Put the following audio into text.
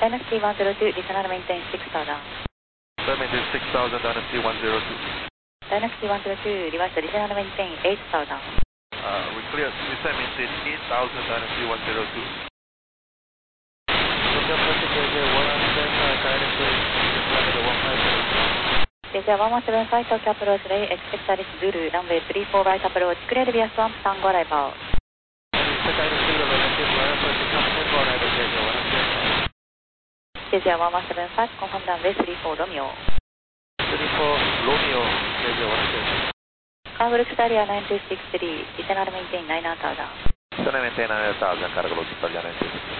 Dynasty 102, descend and maintain 6000. Maintain 6000, Dynasty 102. Dynasty 102, reverse, descend and maintain 8000. We clear, descend, maintain 8000, Dynasty 102. Asia 117, flight Tokyo approach, Ray, expect Alice Zulu, runway 34 right approach, cleared via swamp, Tango arrival. Asia 117, flight confirm runway 34 Romeo. 34 Romeo, Asia 117. Cargo Italia 9263, descend and maintain 9000. Descend and maintain 9000, cargo Italia 9263.